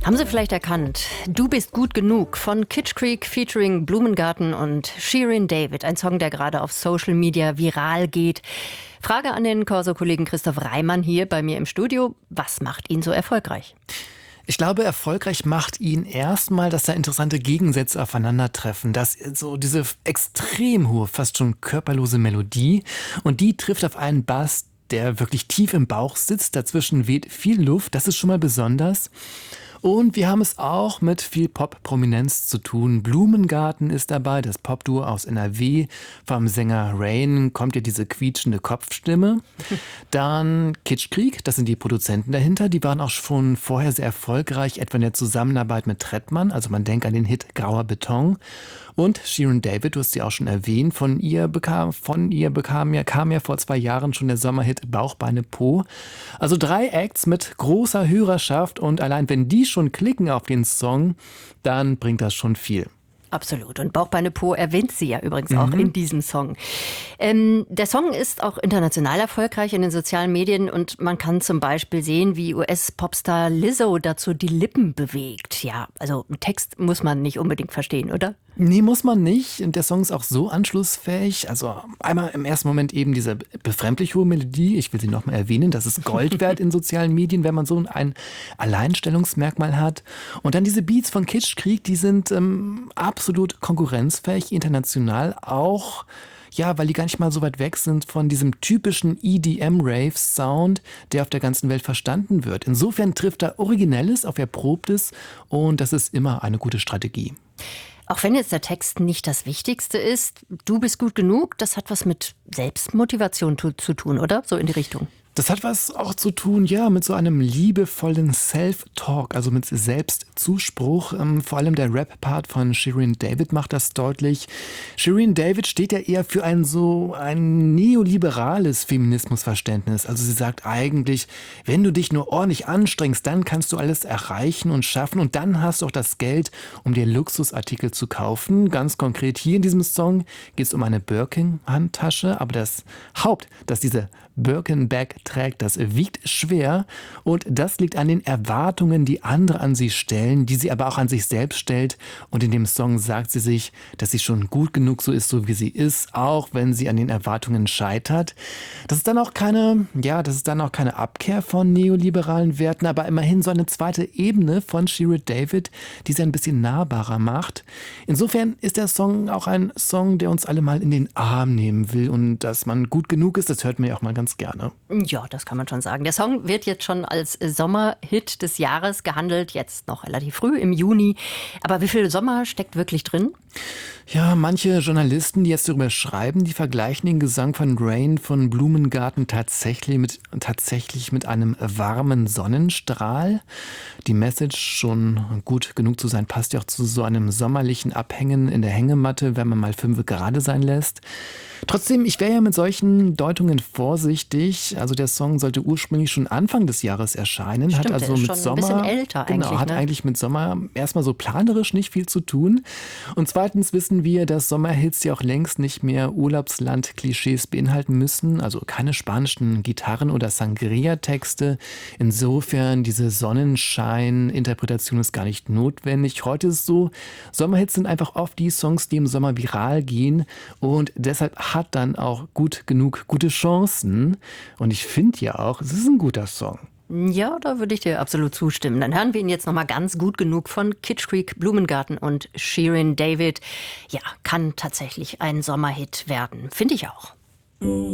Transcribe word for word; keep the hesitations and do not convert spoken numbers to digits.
Haben Sie vielleicht erkannt? Du bist gut genug von Kitsch Creek featuring Blumengarten und Shirin David. Ein Song, der gerade auf Social Media viral geht. Frage an den Corso-Kollegen Christoph Reimann hier bei mir im Studio. Was macht ihn so erfolgreich? Ich glaube, erfolgreich macht ihn erstmal, dass da interessante Gegensätze aufeinandertreffen. Dass so diese extrem hohe, fast schon körperlose Melodie und die trifft auf einen Bass, der wirklich tief im Bauch sitzt. Dazwischen weht viel Luft. Das ist schon mal besonders. Und wir haben es auch mit viel Pop-Prominenz zu tun. Blumengarten ist dabei, das Popduo aus N R W. Vom Sänger Rain kommt ja diese quietschende Kopfstimme. Dann Kitsch Creek, das sind die Produzenten dahinter. Die waren auch schon vorher sehr erfolgreich, etwa in der Zusammenarbeit mit Trettmann. Also man denkt an den Hit Grauer Beton. Und Shirin David, du hast sie auch schon erwähnt, von ihr bekam, von ihr bekam ja, kam ja vor zwei Jahren schon der Sommerhit Bauch, Beine, Po. Also drei Acts mit großer Hörerschaft und allein wenn die schon klicken auf den Song, dann bringt das schon viel. Absolut. Und Bauch, Beine, Po erwähnt sie ja übrigens Mhm. auch in diesem Song. Ähm, der Song ist auch international erfolgreich in den sozialen Medien und man kann zum Beispiel sehen, wie U S-Popstar Lizzo dazu die Lippen bewegt. Ja, also einen Text muss man nicht unbedingt verstehen, oder? Nee, muss man nicht. Und der Song ist auch so anschlussfähig. Also einmal im ersten Moment eben diese befremdlich hohe Melodie. Ich will sie nochmal erwähnen. Das ist Gold wert in sozialen Medien, wenn man so ein Alleinstellungsmerkmal hat. Und dann diese Beats von Kitsch Creek, die sind ähm, absolut konkurrenzfähig, international auch. Ja, weil die gar nicht mal so weit weg sind von diesem typischen E D M-Rave-Sound, der auf der ganzen Welt verstanden wird. Insofern trifft er Originelles auf Erprobtes und das ist immer eine gute Strategie. Auch wenn jetzt der Text nicht das Wichtigste ist, du bist gut genug, das hat was mit Selbstmotivation zu, zu tun, oder? So in die Richtung. Das hat was auch zu tun, ja, mit so einem liebevollen Self-Talk, also mit Selbstzuspruch. Ähm, vor allem der Rap-Part von Shirin David macht das deutlich. Shirin David steht ja eher für ein so ein neoliberales Feminismusverständnis. Also sie sagt eigentlich, wenn du dich nur ordentlich anstrengst, dann kannst du alles erreichen und schaffen und dann hast du auch das Geld, um dir Luxusartikel zu kaufen. Ganz konkret hier in diesem Song geht es um eine Birkin-Handtasche, aber das Haupt, dass diese Birkin-Bag trägt, das wiegt schwer und das liegt an den Erwartungen, die andere an sie stellen, die sie aber auch an sich selbst stellt. Und in dem Song sagt sie sich, dass sie schon gut genug so ist, so wie sie ist, auch wenn sie an den Erwartungen scheitert. Das ist dann auch keine, ja, das ist dann auch keine Abkehr von neoliberalen Werten, aber immerhin so eine zweite Ebene von Shirin David, die sie ein bisschen nahbarer macht. Insofern ist der Song auch ein Song, der uns alle mal in den Arm nehmen will und dass man gut genug ist, das hört man ja auch mal ganz gerne. Ja, das kann man schon sagen. Der Song wird jetzt schon als Sommerhit des Jahres gehandelt, jetzt noch relativ früh im Juni. Aber wie viel Sommer steckt wirklich drin? Ja, manche Journalisten, die jetzt darüber schreiben, die vergleichen den Gesang von Rain von Blumengarten tatsächlich mit, tatsächlich mit einem warmen Sonnenstrahl. Die Message, schon gut genug zu sein, passt ja auch zu so einem sommerlichen Abhängen in der Hängematte, wenn man mal fünf gerade sein lässt. Trotzdem, ich wäre ja mit solchen Deutungen vorsichtig. Also der Song sollte ursprünglich schon Anfang des Jahres erscheinen. Stimmt, hat also der ist mit schon ein Sommer, bisschen älter genau, eigentlich, hat ne? eigentlich mit Sommer erstmal so planerisch nicht viel zu tun. Und zweitens wissen wir, dass Sommerhits ja auch längst nicht mehr Urlaubsland-Klischees beinhalten müssen. Also keine spanischen Gitarren- oder Sangria-Texte. Insofern, diese Sonnenschein-Interpretation ist gar nicht notwendig. Heute ist es so, Sommerhits sind einfach oft die Songs, die im Sommer viral gehen. Und deshalb hat dann auch gut genug gute Chancen. Und ich finde ja auch, es ist ein guter Song. Ja, da würde ich dir absolut zustimmen. Dann hören wir ihn jetzt nochmal ganz gut genug von Kitsch Creek, Blumengarten und Shirin David. Ja, kann tatsächlich ein Sommerhit werden. Finde ich auch.